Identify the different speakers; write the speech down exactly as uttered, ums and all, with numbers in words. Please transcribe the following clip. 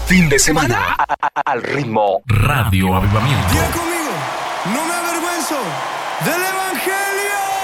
Speaker 1: fin de semana al ritmo Radio Avivamiento.
Speaker 2: Diga conmigo, no me avergüenzo del Evangelio.